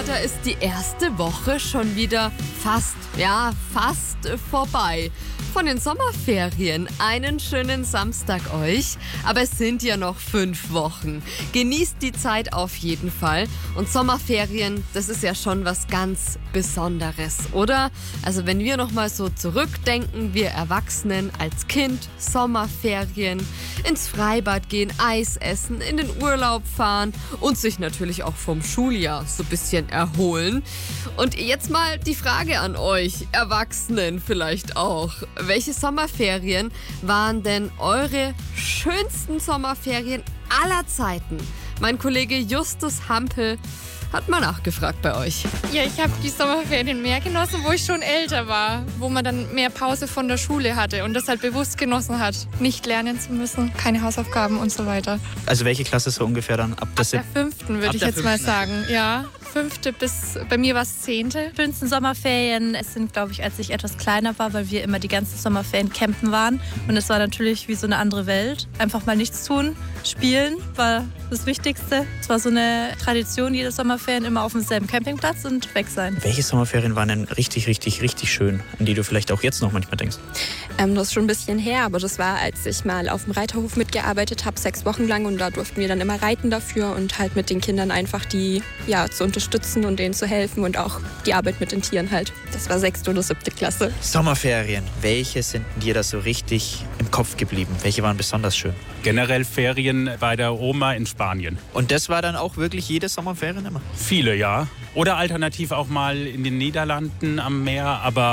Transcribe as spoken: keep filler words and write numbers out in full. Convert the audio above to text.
da ist die erste Woche schon wieder fast, ja, fast vorbei. Von den Sommerferien einen schönen Samstag euch. Aber es sind ja noch fünf Wochen. Genießt die Zeit auf jeden Fall. Und Sommerferien, das ist ja schon was ganz Besonderes, oder? Also wenn wir noch mal so zurückdenken, wir Erwachsenen als Kind, Sommerferien, ins Freibad gehen, Eis essen, in den Urlaub fahren und sich natürlich auch vom Schuljahr so ein bisschen erholen. Und jetzt mal die Frage an euch, Erwachsenen vielleicht auch. Welche Sommerferien waren denn eure schönsten Sommerferien aller Zeiten? Mein Kollege Justus Hampel hat mal nachgefragt bei euch. Ja, ich habe die Sommerferien mehr genossen, wo ich schon älter war, wo man dann mehr Pause von der Schule hatte und das halt bewusst genossen hat, nicht lernen zu müssen, keine Hausaufgaben und so weiter. Also welche Klasse so ungefähr dann? Ab, Ab der fünften würde ich jetzt mal sagen, ja. Fünfte bis, bei mir war es zehnte. Schönsten Sommerferien, es sind, glaube ich, als ich etwas kleiner war, weil wir immer die ganzen Sommerferien campen waren. Und es war natürlich wie so eine andere Welt. Einfach mal nichts tun, spielen war das Wichtigste. Es war so eine Tradition, jede Sommerferien immer auf demselben Campingplatz und weg sein. Welche Sommerferien waren denn richtig, richtig, richtig schön, an die du vielleicht auch jetzt noch manchmal denkst? Ähm, das ist schon ein bisschen her, aber das war, als ich mal auf dem Reiterhof mitgearbeitet habe, sechs Wochen lang. Und da durften wir dann immer reiten dafür und halt mit den Kindern einfach die ja, zu unterstützen und denen zu helfen und auch die Arbeit mit den Tieren halt. Das war sechste oder siebte Klasse. Sommerferien, welche sind dir da so richtig im Kopf geblieben? Welche waren besonders schön? Generell Ferien bei der Oma in Spanien. Und das war dann auch wirklich jede Sommerferien immer? Viele, ja. Oder alternativ auch mal in den Niederlanden am Meer, aber